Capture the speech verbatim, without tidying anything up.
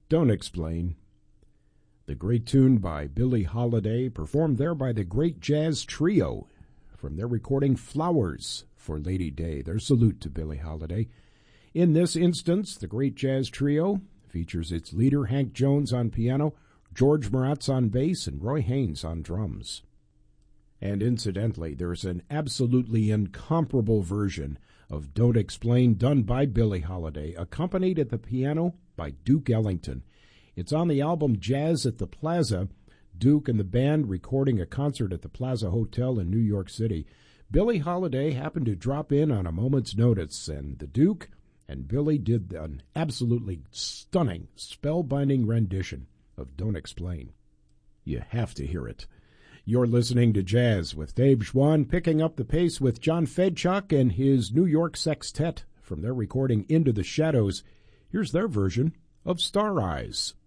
Don't Explain. The great tune by Billie Holiday, performed there by the Great Jazz Trio from their recording Flowers for Lady Day. Their salute to Billie Holiday. In this instance, the Great Jazz Trio features its leader, Hank Jones, on piano, George Moratz on bass, and Roy Haynes on drums. And incidentally, there's an absolutely incomparable version of Don't Explain done by Billie Holiday, accompanied at the piano by Duke Ellington. It's on the album Jazz at the Plaza, Duke and the band recording a concert at the Plaza Hotel in New York City. Billie Holiday happened to drop in on a moment's notice, and the Duke and Billie did an absolutely stunning, spellbinding rendition of Don't Explain. You have to hear it. You're listening to Jazz with Dave Schwann, picking up the pace with John Fedchuk and his New York Sextet from their recording Into the Shadows. Here's their version of Star Eyes.